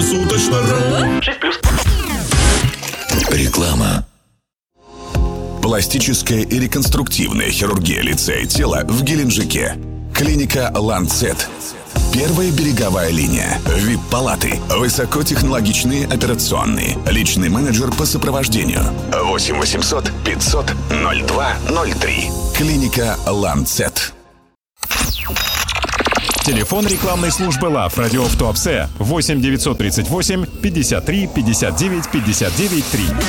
Круглосуточно. 6+. Реклама. Пластическая и реконструктивная хирургия лица и тела в Геленджике. Клиника «Ланцет». Первая береговая линия. ВИП-палаты. Высокотехнологичные операционные. Личный менеджер по сопровождению. 8 800 500 0203. Клиника «Ланцет». Телефон рекламной службы ЛАВ «Радио в Туапсе» 8 938 53 59 59 3.